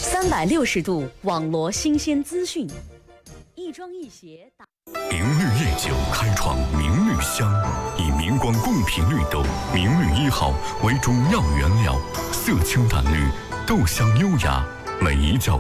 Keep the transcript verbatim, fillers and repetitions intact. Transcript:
三百六十度网罗新鲜资讯，一庄一协打。 明绿夜酒开创明绿香，以明光贡品绿豆明绿一号为主要原料，色清淡绿，豆香优雅，每一角